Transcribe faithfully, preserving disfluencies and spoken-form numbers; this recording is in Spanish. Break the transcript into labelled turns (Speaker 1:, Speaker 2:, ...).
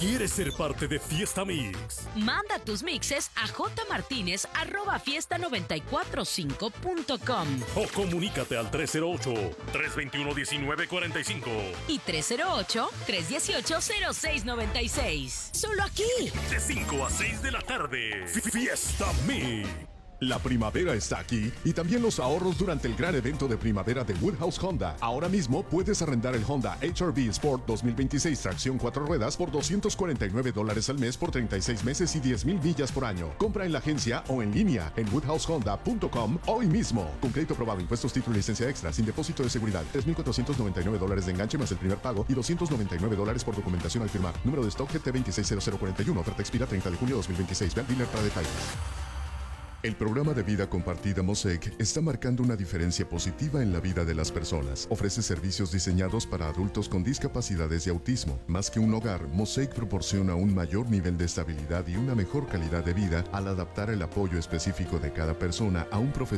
Speaker 1: ¿Quieres ser parte de Fiesta Mix?
Speaker 2: Manda tus mixes a jmartinez arroba fiesta noventa y cuatro cinco punto com
Speaker 1: o comunícate al tres cero ocho, tres dos uno, uno nueve cuatro cinco
Speaker 2: y tres cero ocho, tres uno ocho, cero seis nueve seis. Solo aquí.
Speaker 1: De cinco a seis de la tarde. Fiesta Mix.
Speaker 3: La primavera está aquí y también los ahorros durante el gran evento de primavera de Woodhouse Honda. Ahora mismo puedes arrendar el Honda H R V Sport dos mil veintiséis tracción cuatro ruedas por doscientos cuarenta y nueve dólares al mes por treinta y seis meses y diez mil millas por año. Compra en la agencia o en línea en woodhouse honda punto com hoy mismo. Con crédito aprobado, impuestos, título y licencia extra, sin depósito de seguridad. tres mil cuatrocientos noventa y nueve dólares de enganche más el primer pago y doscientos noventa y nueve dólares por documentación al firmar. Número de stock G T dos seis cero cero cuatro uno. Oferta expira treinta de junio de dos mil veintiséis. Ve al dealer para detalles. El programa de vida compartida Mosaic está marcando una diferencia positiva en la vida de las personas. Ofrece servicios diseñados para adultos con discapacidades y autismo. Más que un hogar, Mosaic proporciona un mayor nivel de estabilidad y una mejor calidad de vida al adaptar el apoyo específico de cada persona a un profesional